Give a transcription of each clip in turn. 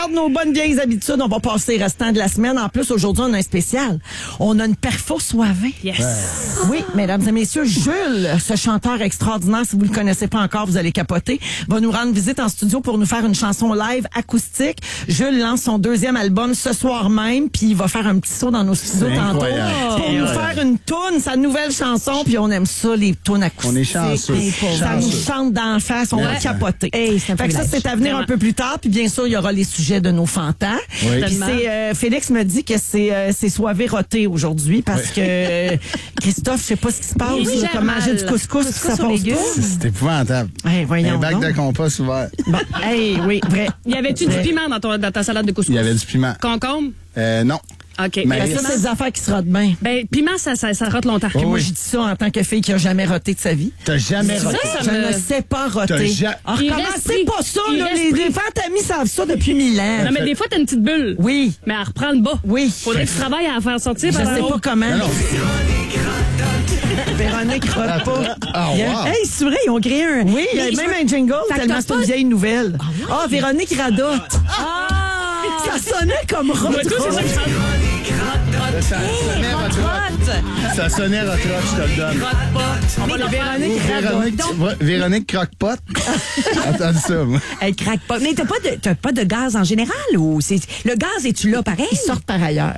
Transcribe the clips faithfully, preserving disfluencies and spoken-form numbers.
garde nos bonnes vieilles habitudes. On va passer le restant de la semaine. En plus, aujourd'hui, on a un spécial. On a une perfo soivée. Yes. Ouais. Oui, mesdames et messieurs, Jules, ce chanteur extraordinaire, si vous le connaissez pas encore, vous allez capoter, va nous rendre visite en studio pour nous faire une chanson live acoustique. Jules lance son deuxième album ce soir même, puis il va faire un petit saut dans nos studios C'est tantôt incroyable. pour C'est nous incroyable. faire une toune, sa nouvelle chanson, puis on aime ça, les tounes acoustiques. On est chanceux. Ça nous Chanceux. chante d'en face, on va Ouais. capoter. Hey, c'est un fait que ça, privilège. c'est à venir un peu plus tard, puis bien sûr, il y aura les sujets de nos fantas. Oui. Puis c'est, euh, Félix me dit que c'est euh, c'est soivé roté aujourd'hui parce que euh, Christophe, je sais pas ce qui se passe, Il il a gère manger mal. du couscous, puis ça aux passe légumes. pas. C'est épouvantable. Hey, voyons Un bac donc. de compost ouvert. Bon, hey, oui, vrai. Y avait-tu du Vrai. piment dans, ton, dans ta salade de couscous? Il y avait du piment. Concombre? Euh, non. OK. Mais- Ben, ça, c'est des affaires qui se rotent bien. Ben, piment, ça, ça, ça rote longtemps. Oh, Moi, oui. je dis ça en tant que fille qui a jamais roté de sa vie. T'as jamais Ça, roté. ça Je me- ne sais pas roter. T'as ja- Ah, Il recommencez reste pas ça, pris. là. Il Les, reste les fantamis savent ça depuis mille ans. Non, mais des fois, t'as une petite bulle. Oui, Mais elle reprend le bas. oui. Faudrait que tu travailles à la faire sortir. Je par sais là. pas comment. Non, non. Véronique rote pas. Ah, wow. Hey, c'est vrai, ils ont créé un. Oui, il y a Mais même je- un jingle, Fait que tellement t'as c'est une pas- vieille nouvelle. Ah, Véronique radote. Ah! Ça sonnait comme rote. Ouais, toi, c'est ça que ça- Ça sonnait rotrotte. Ça sonnait rotrotte, je te le donne. On va le Véronique radote. Véronique, Véronique croque-pot. Attends ça, moi. Elle craque pas. Mais t'as pas de, t'as pas de gaz en général ou c'est, le gaz, es-tu là pareil? Ils sortent par ailleurs.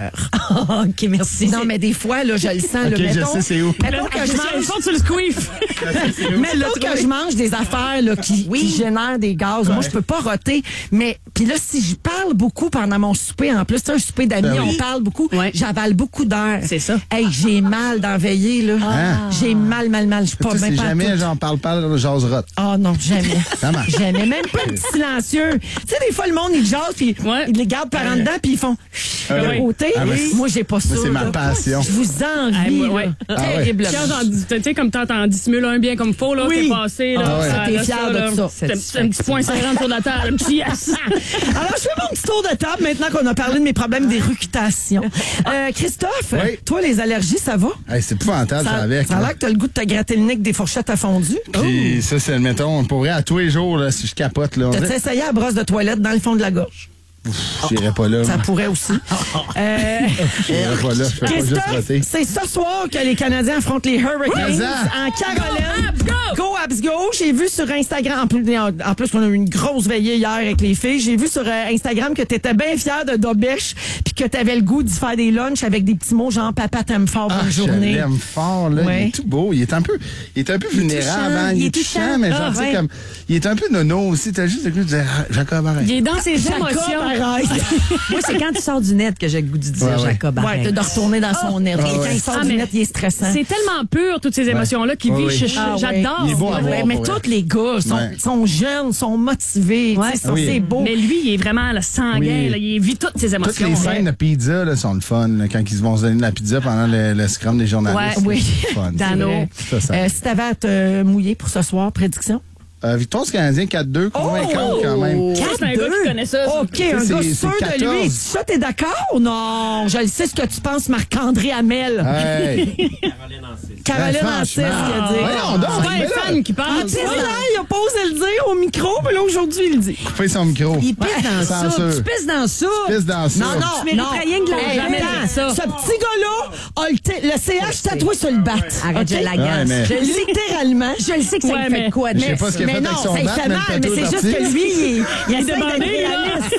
OK, merci. Non, mais des fois, là, je le sens. Ok, là, je mettons, sais c'est où. Mettons que je Ils mange, sont sur le squeef. mettons que je mange des affaires là, qui, qui génèrent des gaz. Moi, je peux pas roter. Mais puis là, si je parle beaucoup pendant mon souper, en plus, c'est un souper d'amis, Ben oui. on parle beaucoup. Ouais. J'avale beaucoup d'air. C'est ça. Hey, j'ai mal d'en veiller, là. Ah. J'ai mal, mal, mal. Je suis pas Tu sais, bien c'est jamais partout. j'en parle pas, j'ose rote. Oh non, jamais. Ça marche. Jamais. Même pas un petit silencieux. Tu sais, des fois, le monde, il jase, puis Ouais. ils les gardent par en dedans, puis ils font Ah de oui. côté. Ah, mais- Moi, j'ai pas ça. c'est ma là. passion. Je vous envie. Ah, moi, ouais. là. Ah ouais. Terriblement. Quand j'en dis- tu sais, comme t'en t'en dissimules un bien comme faux, là, Oui. t'es passé, là. Ah ouais. ça T'es reste fier de là. ça. C'est un- un petit point cinquante sur la table, un petit yes. Alors, je fais mon petit tour de table maintenant qu'on a parlé de mes problèmes d'éructation. Euh, Christophe, Oui. toi, les allergies, ça va? Hey, c'est épouvantable, ça, Ça, avec. ça a là. l'air que t'as le goût de te gratter le nez avec des fourchettes à fondu. Puis ça, c'est, mettons, pour vrai, à tous les jours, là, si je capote, là, on T'as-tu dirait- essayé la brosse de toilette dans le fond de la gorge? j'irais pas là. Ça moi. pourrait aussi. Euh, J'irais pas là, je fais pas juste Christophe, roter. c'est ce soir que les Canadiens affrontent les Hurricanes Oui. en Caroline. Go, Habs, go! Go, Habs, go! J'ai vu sur Instagram, en plus, en plus on a eu une grosse veillée hier avec les filles, j'ai vu sur euh, Instagram que t'étais bien fière de Dobèche puis que t'avais le goût d'y faire des lunchs avec des petits mots genre « Papa t'aime fort, Ah, bonne je journée l'aime fort, là. Ouais. Il est tout beau. Il est un peu, il est un peu vulnérable, touchant, hein. il Il est est touchant, touchant. mais genre, Ah, tu sais, ouais. comme, il est un peu nono aussi. T'as juste le goût de dire, Ah, Jacob, arrête. Il est dans ses Jacob, émotions. arrête. Moi, c'est quand tu sors du net que j'ai le goût de dire Ouais, ouais. Jacob. Ouais, arrête. de, de retourner dans son net. Et quand ouais. il sort Ah, du mais net, il est stressant. C'est tellement pur, toutes ces émotions-là, qui Ouais, vivent. oui. Je- je- Ah, ouais. J'adore. Il est beau à voir. Ouais, mais pour vrai. tous les gars sont, Ouais. sont jeunes, sont motivés. tu sais, Ouais. sont- Oui. C'est beau. Mais lui, il est vraiment là, sanguin. Oui. Là, il vit toutes ses Toutes émotions. les scènes de pizza là, sont le fun, là, quand ils vont se donner de la pizza pendant le, le scrum des journalistes. Ouais, oui. C'est le fun. Dano. vrai. Ça, ça. Euh, si t'avais à te mouiller pour ce soir, prédiction? Euh, victoire du Canadien quatre deux, convaincante quand même. Ça, c'est un gars qui connaît ça. ça. OK, un c'est- gars c'est sûr de quatorze. lui. Ça, t'es d'accord? Non, je le sais ce que tu penses, Marc-André Hamel. Hey. Caroline Ben, Ancet, ce qu'il a franchement. dit. Voyons donc, C'est pas mais un là, fan qui Ah, parle. tu sais, là, il a pas osé le dire au micro, mais là, aujourd'hui, il le dit. Coupez son micro. Il pisse dans ça. Censure. Tu pisses dans ça. Pisse dans ça. Non, non, Tu mériterais non. rien que la- Hey, jamais attends, ça. Ce petit gars-là a le, t- le C H tatoué sur le bat. Arrête, OK? je l'agace. Ouais, mais- Je le sais. Littéralement. Je le sais que ça Ouais, me fait mais- quoi. Je sais pas ce qu'il a Mais fait non, avec son ça, il bat, fait mais mal, le mais tatou c'est est juste parti. que lui, il, il Il est essaie demandé, d'être là. réaliste.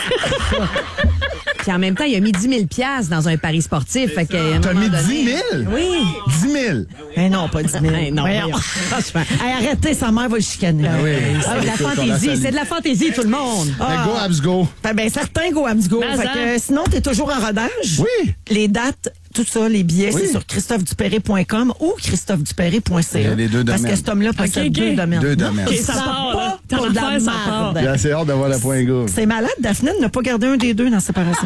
Puis en même temps, il a mis dix mille piastres dans un pari sportif. Fait que, à un T'as moment mis donné- dix mille? Oui. dix mille. Eh non, pas dix mille. Eh non, Voyons. voyons. Franchement. Hey, arrêtez, sa mère va le chicaner. Ah oui. Ah, de la Écoute, on la fantaisie. salue. C'est de la fantaisie, tout le monde. Ah. Fait go, Habs, go. Fait ben, certains go Habs go. Mais Fait ça. que, euh, sinon, t'es toujours en rodage. Oui. Les dates, tout ça, les billets, Oui. c'est sur christophe dupéry point com ou christophe dupéry point c a. Il y a les deux Parce domaines. que cet homme-là possède Ok, ok. deux domaines. Deux Non, domaines. il Ok, ça sent part, pas là. pour Ton de la affaire, ça merde. J'ai assez hâte de voir le point go. C'est malade, Daphné n'a pas gardé un des deux dans la séparation.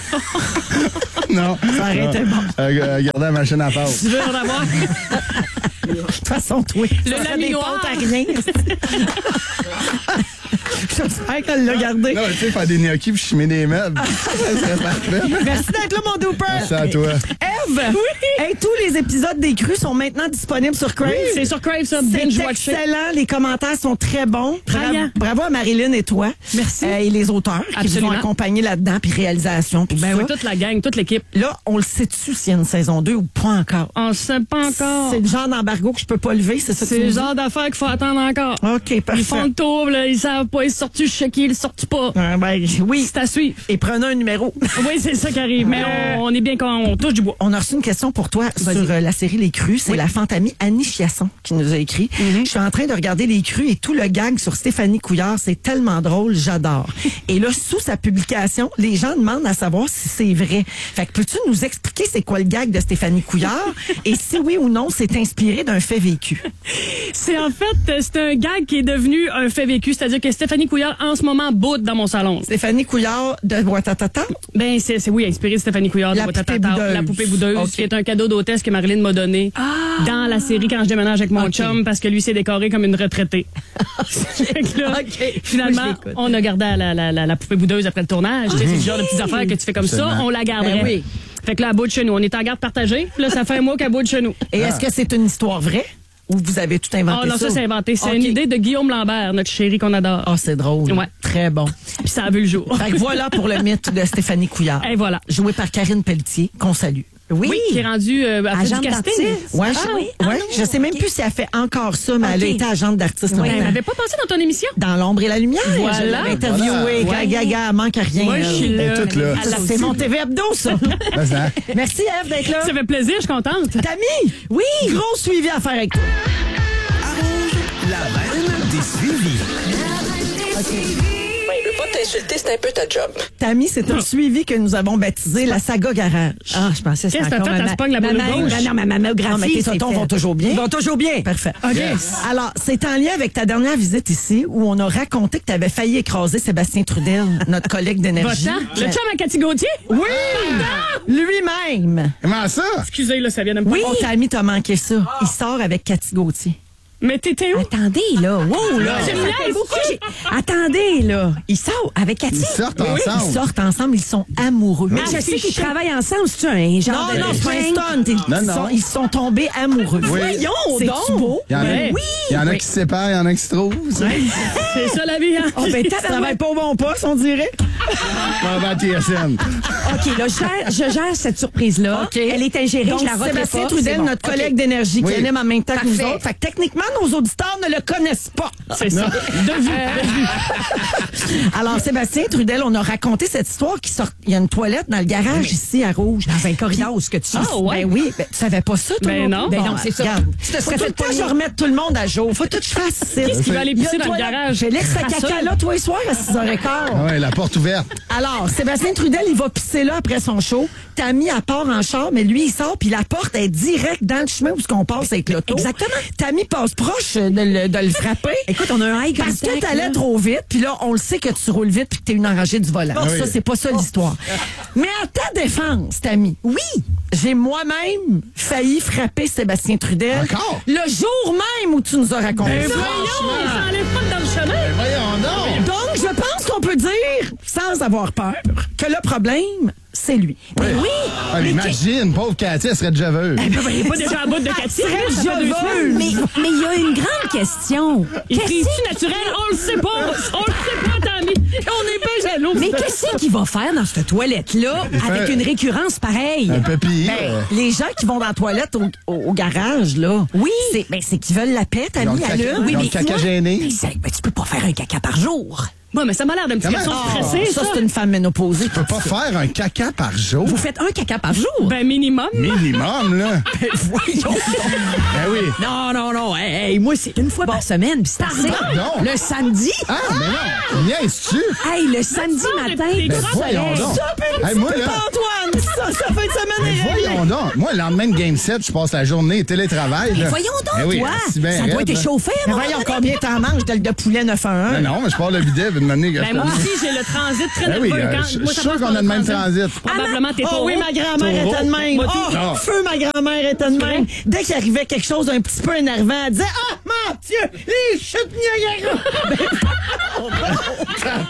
Non. Ça aurait été bon. Euh, euh, Regardez la machine à pâte. Tu veux en avoir? De toute façon, toi, Le ça ferait des laminoir. comptes à rien. J'espère qu'elle l'a gardé. Non, tu sais, faire des gnocchis puis chimer des meubles. Ça serait parfait. Merci d'être là, mon Dooper. Merci à toi. Eve, hey, tous les épisodes des Crues sont maintenant disponibles sur Crave. C'est sur Crave, ça. C'est Binge-watcher. excellent. Les commentaires sont très bons. Bra- Brillant. bravo à Marilyn et toi. Merci. Euh, et les auteurs qui Absolument. vous ont accompagné là-dedans, puis réalisation, puis Ben tout oui, ça. toute la gang, toute l'équipe. Là, on le sait-tu s'il y a une saison deux ou pas encore? On ne sait pas encore. C'est le genre d'embargo que je peux pas lever, c'est ça que C'est tu le me dis? genre d'affaires qu'il faut attendre encore. OK, parfait. Ils font le tour, là, ils savent pas, ils sont sortis, je sais qui, ils sortent pas. Ah, ben, oui. C'est à suivre. Et prenez un numéro. Oui, c'est ça qui arrive. Mais on, on est bien quand on touche du bois. On a reçu une question pour toi sur euh, la série Les Crues. C'est la fantamie Annie Chiasson qui nous a écrit. Je suis en train de regarder Les Crues et tout le gag sur Stéphanie Couillard, c'est tellement drôle, j'adore. Et là, sous sa publication, les gens demandent à savoir si c'est vrai. Fait que peux-tu nous expliquer c'est quoi le gag de Stéphanie Couillard et si oui ou non c'est inspiré d'un fait vécu? C'est en fait, euh, c'est un gag qui est devenu un fait vécu. C'est-à-dire que Stéphanie Couillard, en ce moment, boude dans mon salon. Stéphanie Couillard de Ouattatata. Ben, c'est, c'est oui, inspiré de Stéphanie Couillard de La Ouattatata, poupée boudeuse. La poupée boudeuse, Ok. qui est un cadeau d'hôtesse que Marilyn m'a donné dans la série quand je déménage avec mon Ok. chum parce que lui s'est décoré comme une retraitée. Fait que là, Ok. finalement, Je l'écoute. on a gardé la, la, la, la poupée boudeuse après le tournage. Tu sais, c'est le genre de petites affaires que tu fais comme ça, Absolument. on la garderait. Ben oui. Fait que là, elle boude chez nous. On est en garde partagée. Là, ça fait un mois qu'elle boude chez nous. Et est-ce que c'est une histoire vraie ou vous avez tout inventé Oh non, ça? ça, c'est inventé. C'est Ok. une idée de Guillaume Lambert, notre chéri qu'on adore. Ah, c'est drôle. Ouais. Très bon. Puis ça a vu le jour. Fait que voilà pour le mythe de Stéphanie Couillard. Et voilà. Joué par Karine Pelletier, qu'on salue. Oui. Oui, qui est rendu euh, à Agent du casting. dentiste. Ouais, Ah je, oui? Ah ouais, non, je sais même ok. plus si elle fait encore ça, mais elle a Ok. été agente d'artiste Ben, longtemps. elle n'avait pas pensé dans ton émission? Dans l'ombre et la lumière. Voilà. Je l'avais interviewée. Voilà. Gaga, gaga, elle manque à rien. Moi, je elle. suis là. Elle est toute là. À la- C'est mon T V Hebdo, ça. Là, ça- Merci, Eve, d'être là. Ça fait plaisir, je suis contente. Tammy, oui, gros suivi à faire avec toi. La reine des suivis. Je veux pas t'insulter, c'est un peu ta job. Tammy, c'est un suivi que nous avons baptisé la saga Garage. Ah, je pensais que c'était Qu'est-ce que t'as encore fait? un Elle se pogne la boule ma- gauche? ma- Non, ma mammographie. Non, mais tes c'est totons fait. vont toujours bien. Ils vont toujours bien. Parfait. Yes. Alors, c'est en lien avec ta dernière visite ici où on a raconté que tu avais failli écraser Sébastien Trudel, notre collègue d'énergie. Va-t'en. Le chum à Cathy Gauthier? Oui! Lui-même. Comment ça? Excusez, là, ça vient de me Oui. On t'a mis, t'as manqué ça. Il sort avec Cathy Gauthier. Mais t'étais où? Attendez, là. Wow, là. C'est Ça niaise, fait beaucoup. tu? J'ai- Attendez, là. Ils sortent avec Cathy. Ils sortent Ils ensemble. sortent ensemble, ils sont amoureux. Mais je sais qu'ils travaillent ensemble. C'est un genre Non, de... non, c'est pas un stunt. Ils, Non, ils non. sont, ils sont tombés amoureux. Oui. Voyons C'est-tu donc. beau? Il y en a, Ouais. il y en a qui se séparent, il y en a qui se trouvent. ça. C'est ça la vie, hein? Oh, ben, Tu tabarouette. travailles pas au bon poste, on dirait. On va à T S N. OK, là, je gère, je gère cette surprise-là. OK. Elle est ingérée, Donc, je la refais Sébastien pas. Trudel, C'est bon. notre OK. collègue d'énergie, Oui. qui anime en même temps que nous Parfait. autres. Fait que techniquement, nos auditeurs ne le connaissent pas. C'est ça. De vue. Alors, Sébastien Trudel, on a raconté cette histoire qui sort. Il y a une toilette dans le garage ici à Rouge. Dans un corridor où ce que tu Ah, ouais. Ben oui, ben, tu savais pas ça, toi? Ben non. Ben Bon, non, c'est ça. regarde. Tu te Faut serais tout fait le temps que pogner. je remette tout le monde à jour. Faut tout que je fasse ici. Qu'est-ce qui va aller Il y a pisser une dans le toilette. garage? Félix, sa Ah, ça. caca là, tous les soirs à six heures quinze. Ah ouais, la porte ouverte. Alors, Sébastien Trudel, il va pisser là après son show. Tammy, elle part en char, mais lui, il sort, puis la porte est direct dans le chemin où ce qu'on passe avec l'auto. Exactement. Tammy passe proche de le, de le frapper. Écoute, on a un eye Parce contact, que t'allais là. trop vite, puis là, on le sait que tu roules vite puis que t'es une enragée du volant. Oui. Ça, c'est pas ça l'histoire. Mais à ta défense, Tammy. Oui. J'ai moi-même failli frapper Sébastien Trudel. Encore? Le jour même où tu nous as raconté Ben ça. voyons, il s'enlève pas dans le chemin. Voyons donc. Donc, je pense qu'on peut dire, sans avoir peur, que le problème, c'est lui. Oui. Ah, mais imagine, pauvre Cathy, elle serait déjà veuve. Il n'est pas déjà à bout de Cathy. Très là, ça fait deux joveuse. semaines. Mais mais il y a une grande question. Il Qu'est-ce crie-tu naturel? On le sait pas. On le sait pas, Tammy. On est bien jaloux. Mais qu'est-ce qu'il va faire dans cette toilette-là avec fait- une récurrence pareille? Un peu pire. Ben, les gens qui vont dans la toilette au, au- au garage, là, Oui. c'est ben, c'est qu'ils veulent la paix, Ils ont Tammy, le caca- allume. ils ont le caca moi- gêné. Mais c'est- mais tu peux pas faire un caca par jour. Bon, mais ça m'a l'air d'un petit Comment? garçon Ah, stressé, Ça, ça. c'est une femme ménopausée. Tu peux pas faire un caca par jour. Vous faites un caca par jour? Ben, minimum. Minimum, là. Voyons. Ben oui. Non, non, non. Hey, hey, moi, c'est une fois par semaine, puis c'est assez. Pardon? Le samedi? Ah, mais non. Niaise-tu? Hey, le samedi sort, matin, les le petits voyons soleil. donc. Ça, puis un Hey, petit moi, peu là- d'Antoine, ça, ça fait une semaine Mais et voyons réglé. donc. Moi, le lendemain de Game sept, je passe la journée télétravail. Mais là. voyons donc, Ben oui, toi. assis bien Ça doit raide, être là. échauffé, Mais moi. voyons combien t'en manges de, de poulet neuf un un. Ben non, mais je pars le bidet, puis de manière que Ben, je moi termine. aussi, j'ai le transit très Ben oui, nerveux. euh, Quand- je moi, suis ça sûr passe qu'on par a le même transit. transit. Probablement, t'es Oh taureau. oui, ma grand-mère Taureau. était de même. Moi, Oh, tout. Ah. feu, ma grand-mère était de même. Dès qu'il arrivait quelque chose d'un petit peu énervant, elle disait « Ah, mon Dieu, les chutes Niagara! »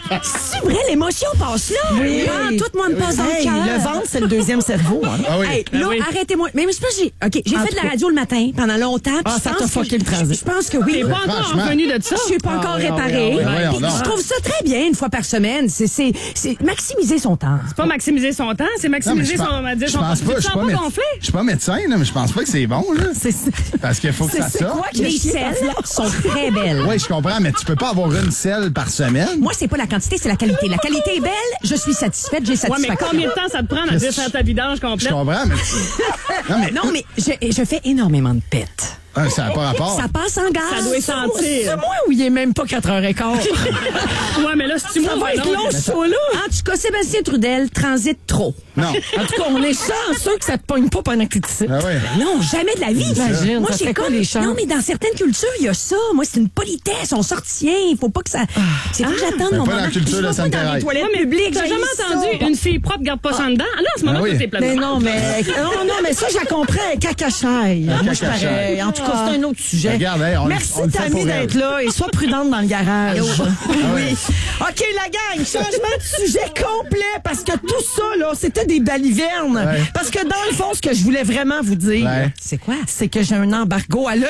C'est vrai, l'émotion passe là. Oui. Ah, tout le monde passe dans Hey, le cœur. le ventre, c'est le deuxième cerveau. Hein? Ah oui. Hey, Ben là, oui. arrêtez-moi. Mais c'est pas j'ai. OK, j'ai En fait tout de la cas. radio le matin pendant longtemps. puis Ah, je ça pense t'a que- fucké le transit. Je pense que oui. T'es pas encore franchement. revenu de ça? Je suis pas encore Ah, oui, réparée. ah, oui, ah, oui, Puis non. je trouve ça très bien une fois par semaine. C'est, c'est, c'est maximiser son temps. C'est pas maximiser son temps, c'est Non, mais maximiser je son, pense- on va dire, je son pense Tu pas, te je suis sens pas, pas méde- gonflé? je suis pas médecin, là, mais je pense pas que c'est bon, là. C'est Parce qu'il faut que c'est- ça c'est sorte. quoi qui Les a chié ta selles flamme? sont très belles. Oui, je comprends, mais tu peux pas avoir une selle par semaine. Moi, c'est pas la quantité, c'est la qualité. La qualité est belle, je suis satisfaite, j'ai Ouais, mais satisfaction. combien de temps ça te prend à dire faire ta vidange Je complète? comprends, mais... tu- Non, mais... Non, mais je, je fais énormément de pètes. Ah, ça n'a pas rapport. Ça passe en gaz. Ça doit C'est sentir. moi où il est même pas quatre heures quinze. Ouais, mais là, si tu Ça m'en va être long, ce show-là. En tout cas, Sébastien Trudel transite trop. Non. En tout cas, on est chanceux que ça te pogne pas pendant que t'es ici. Ah ouais. Non, jamais de la vie. Imagine, Moi, ça j'ai serait quoi comme... les chances? Non, mais dans certaines cultures, il y a ça. Moi, c'est une politesse. On sort tient. Il faut pas que ça... C'est faut que j'attende Ben, mon pas dans moment. la culture Je de vais pas dans Sainte-Thérèse. les toilettes Ouais, mais publiques. t'as j'ai jamais ça. entendu une fille propre garde pas ça dedans? Là, en ce moment, Ah oui. tout est plein Mais de non, mais non, non, mais ça, je la comprends. Cacachaille. Moi, je suis cacachaille. pareil. En tout cas, c'est un autre sujet. Regarde, hey, on le- Merci, on le fait Tammy, pour d'être elle. là et sois prudente dans le garage. oui. OK, la gang, changement de sujet complet parce que tout ça, là, c'était des balivernes. Ouais. Parce que dans le fond, ce que je voulais vraiment vous dire, Ouais. C'est quoi? c'est que j'ai un embargo à lever.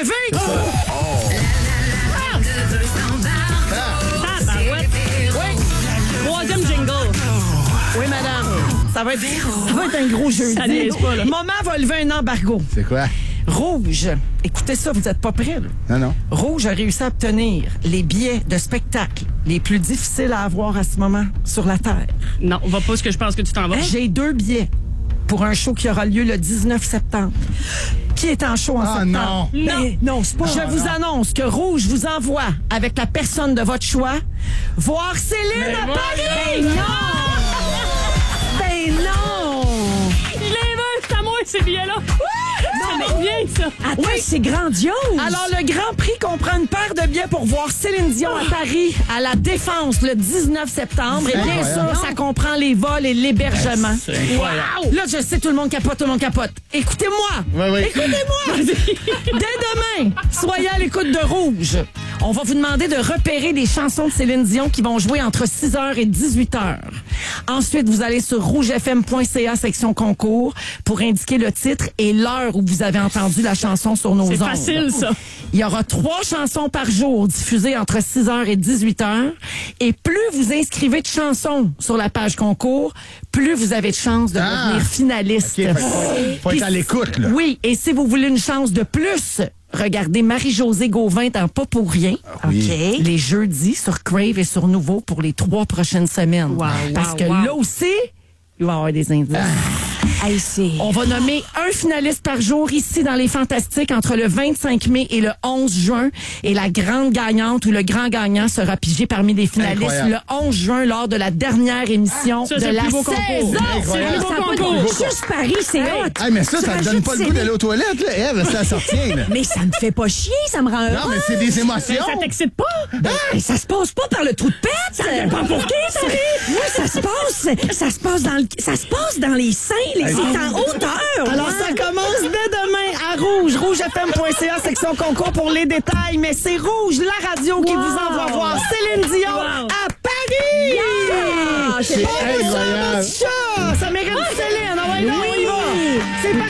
Tabarouette. Oui. Troisième jingle. Oui, madame. Ça va être, ça va être un gros jeudi. Ça niaise pas, là. Maman va lever un embargo. C'est quoi? Rouge. Écoutez ça, vous n'êtes pas prêts, là. Non, non. Rouge a réussi à obtenir les billets de spectacle les plus difficiles à avoir à ce moment sur la Terre. Non, on va pas ce que je pense que tu t'en vas. J'ai deux billets pour un show qui aura lieu le dix-neuf septembre. Qui est en show en Ah septembre? non. Non, non, c'est pas. Je vous annonce que Rouge vous envoie avec la personne de votre choix voir Céline à Paris. Ben non! Ben non! Il les veut, c'est à moi, ces billets-là. Ça m'en vient, ça. Attends, c'est grandiose! Alors, le Grand Prix comprend une paire de billets pour voir Céline Dion à Paris, à la Défense, le dix-neuf septembre. Et bien Incroyable. sûr, ça comprend les vols et l'hébergement. Wow! Là, je sais, tout le monde capote, tout le monde capote. Écoutez-moi! Oui, oui. Écoutez-moi! Dès demain, soyez à l'écoute de Rouge. On va vous demander de repérer les chansons de Céline Dion qui vont jouer entre six heures et dix-huit heures. Ensuite, vous allez sur rougefm point c a section concours pour indiquer le titre et l'heure où vous avez entendu la chanson sur nos ondes. C'est facile, ça. Il y aura trois chansons par jour diffusées entre six heures et dix-huit heures. Et plus vous inscrivez de chansons sur la page concours, plus vous avez de chances de Ah! devenir finaliste. OK, fait qu'il faut, faut être à l'écoute, là. Oui, et si vous voulez une chance de plus, regardez Marie-Josée Gauvin dans Pas pour rien. oui. OK. Les jeudis sur Crave et sur Nouveau pour les trois prochaines semaines. Wow, Parce wow, que wow. là aussi, il va y avoir des indices. Hey, c'est... On va nommer un finaliste par jour ici dans les Fantastiques entre le vingt-cinq mai et le onze juin. Et la grande gagnante ou le grand gagnant sera pigé parmi les finalistes Incroyable. le onze juin lors de la dernière émission Ça, de c'est le la plus beau concours. saison. C'est Incroyable. le plus Ça beau a pas de- concours. Juste Paris, c'est hot! Hey, mais ça, Tu ça te donne rajoutes pas le goût Céline. d'aller aux toilettes, là. Eve, ça sortient, là. Mais ça me fait pas chier, ça me rend Non, heureux. mais c'est des émotions. Ça t'excite pas? Mais ça se passe pas par le trou de pète. Ça dépend pour qui, ça. Moi, ça se passe, ça se passe dans le, ça se passe dans les seins, les, c'est en hauteur. Alors, ça commence dès demain à Rouge, rougefm point c a, section concours pour les détails. Mais c'est Rouge, la radio, qui Wow. vous envoie voir Céline Dion Wow. à Paris. Ah, C'est Oh, incroyable. ça, ça mérite Céline. Ah ouais, non, on y va. C'est